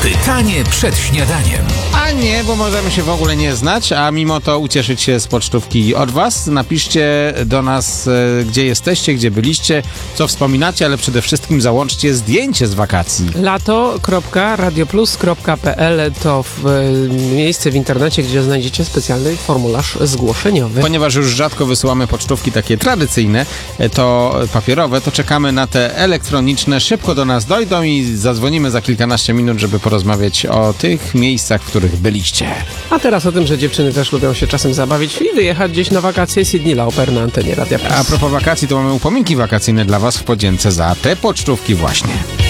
Pytanie przed śniadaniem. A nie, bo możemy się w ogóle nie znać, a mimo to ucieszyć się z pocztówki od was. Napiszcie do nas, gdzie jesteście, gdzie byliście, co wspominacie, ale przede wszystkim załączcie zdjęcie z wakacji. lato.radioplus.pl to miejsce w internecie, gdzie znajdziecie specjalny formularz zgłoszeniowy. Ponieważ już rzadko wysyłamy pocztówki takie tradycyjne, to papierowe, to czekamy na te elektroniczne. Szybko do nas dojdą i zadzwonimy za kilkanaście minut, żeby porozmawiać o tych miejscach, w których byliście. A teraz o tym, że dziewczyny też lubią się czasem zabawić i wyjechać gdzieś na wakacje. Sydney Lauper na antenie Radia Plus. A propos wakacji, to mamy upominki wakacyjne dla was w podzięce za te pocztówki właśnie.